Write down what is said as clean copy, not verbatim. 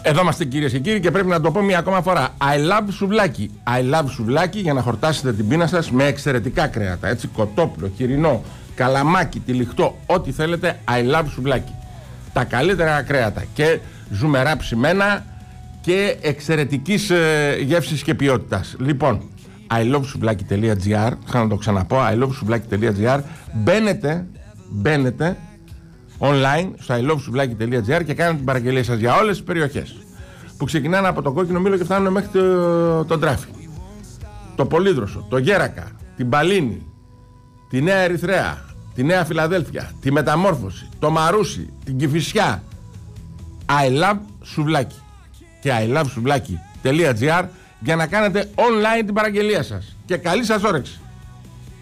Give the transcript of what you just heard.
Εδώ είμαστε κυρίες και κύριοι και πρέπει να το πω μια ακόμα φορά. I love σουβλάκι. I love σουβλάκι για να χορτάσετε την πείνα σας με εξαιρετικά κρέατα. Έτσι, κοτόπουλο, χοιρινό, καλαμάκι, τυλιχτό, ό,τι θέλετε. I love σουβλάκι. Τα καλύτερα κρέατα και ζουμερά ψημένα και εξαιρετικής γεύσης και ποιότητας. Λοιπόν, ilovesouβλaki.gr, θα να το ξαναπώ, ilovesouβλaki.gr, μπαίνετε online στο ilovesouβλaki.gr και κάνετε την παραγγελία σας για όλες τις περιοχές που ξεκινάνε από το Κόκκινο Μήλο και φτάνουν μέχρι τον Τράφη, το Πολύδροσο, το Γέρακα, την Παλίνη, τη Νέα Ερυθρέα, τη Νέα Φιλαδέλφια, τη Μεταμόρφωση, το Μαρούσι, την Κηφισιά. I love σουβλάκι και ilovesouβλaki.gr για να κάνετε online την παραγγελία σας και καλή σας όρεξη.